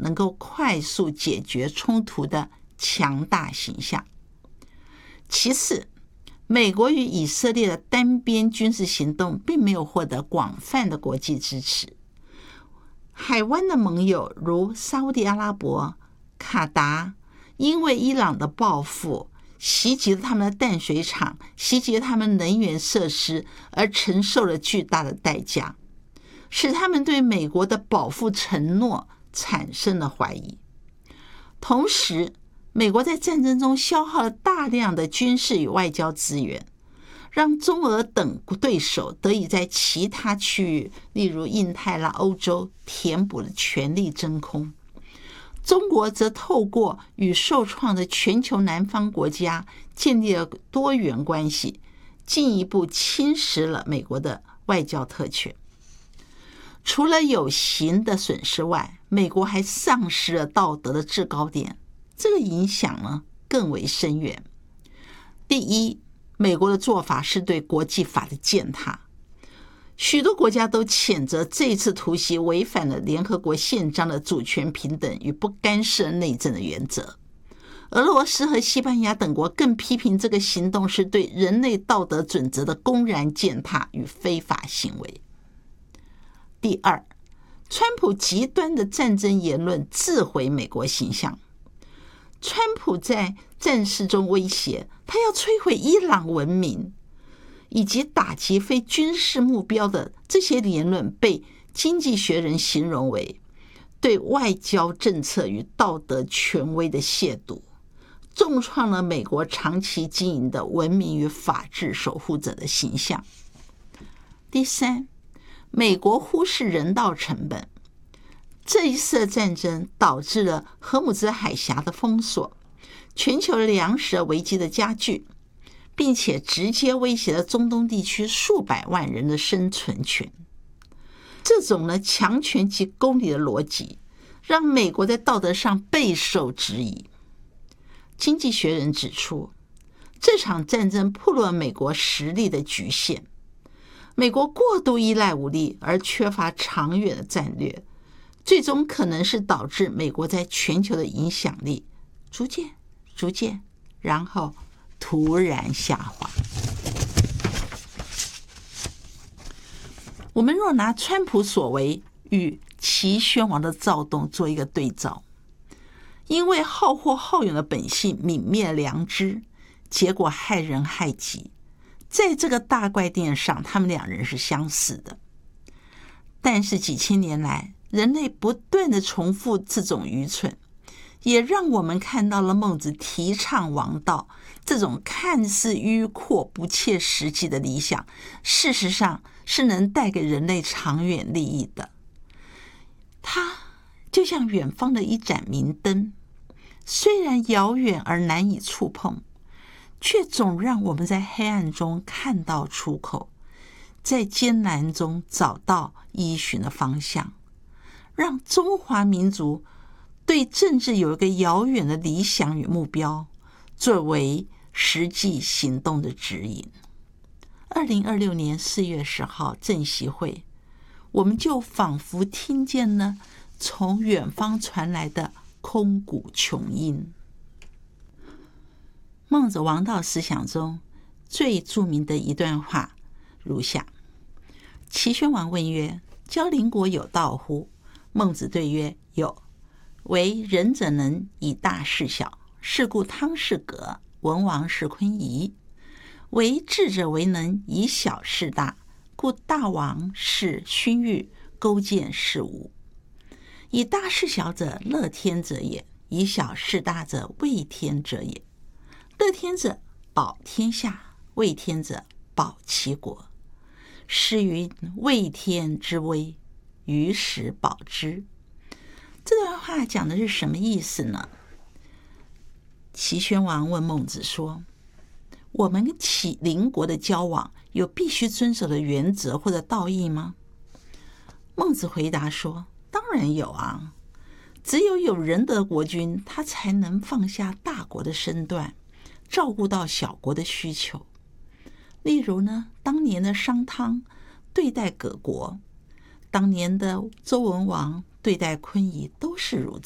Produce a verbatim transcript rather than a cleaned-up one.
能够快速解决冲突的强大形象。其次，美国与以色列的单边军事行动并没有获得广泛的国际支持。海湾的盟友如沙烏地阿拉伯、卡达，因为伊朗的报复袭击了他们的淡水厂，袭击了他们能源设施，而承受了巨大的代价，使他们对美国的保护承诺产生了怀疑。同时，美国在战争中消耗了大量的军事与外交资源，让中俄等对手得以在其他区域，例如印太啦、欧洲，填补了权力真空。中国则透过与受创的全球南方国家建立了多元关系，进一步侵蚀了美国的外交特权。除了有形的损失外，美国还丧失了道德的制高点，这个影响呢更为深远。第一，美国的做法是对国际法的践踏，许多国家都谴责这次突袭违反了联合国宪章的主权平等与不干涉内政的原则。俄罗斯和西班牙等国更批评这个行动是对人类道德准则的公然践踏与非法行为。第二，川普极端的战争言论自毁美国形象。川普在战事中威胁他要摧毁伊朗文明以及打击非军事目标的这些言论，被《经济学人》形容为对外交政策与道德权威的亵渎，重创了美国长期经营的文明与法治守护者的形象。第三，美国忽视人道成本。这一次的战争导致了荷姆兹海峡的封锁，全球粮食危机的加剧，并且直接威胁了中东地区数百万人的生存权。这种呢强权及公理的逻辑，让美国在道德上备受质疑。经济学人指出，这场战争暴露了美国实力的局限。美国过度依赖武力而缺乏长远的战略，最终可能是导致美国在全球的影响力逐渐、逐渐，然后突然下滑。我们若拿川普所为与齐宣王的躁动做一个对照，因为好货好勇的本性泯灭良知，结果害人害己。在这个大怪殿上，他们两人是相似的。但是几千年来，人类不断的重复这种愚蠢，也让我们看到了孟子提倡王道这种看似迂阔不切实际的理想，事实上是能带给人类长远利益的。它就像远方的一盏明灯，虽然遥远而难以触碰，却总让我们在黑暗中看到出口，在艰难中找到依循的方向，让中华民族对政治有一个遥远的理想与目标，作为实际行动的指引。二零二六年四月十号政协会，我们就仿佛听见了从远方传来的空谷琼音。孟子王道思想中最著名的一段话如下：齐宣王问曰：交邻国有道乎？孟子对曰：有。为仁者能以大事小，是故汤是革，文王是昆仪；为智者为能以小事大，故大王是勋裕，勾践是吴。以大事小者，乐天者也；以小事大者，畏天者也。乐天者保天下，畏天者保其国。诗云：畏天之威，于时保之。这段话讲的是什么意思呢？齐宣王问孟子说：我们齐邻国的交往有必须遵守的原则或者道义吗？孟子回答说：当然有啊，只有有仁德的国君，他才能放下大国的身段，照顾到小国的需求。例如呢，当年的商汤对待葛国，当年的周文王对待昆仪都是如